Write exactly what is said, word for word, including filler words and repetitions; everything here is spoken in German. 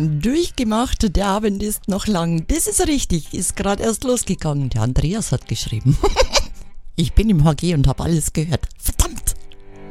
Durchgemacht, der Abend ist noch lang. Das ist richtig, ist gerade erst losgegangen. Der Andreas hat geschrieben. Ich bin im H G und habe alles gehört.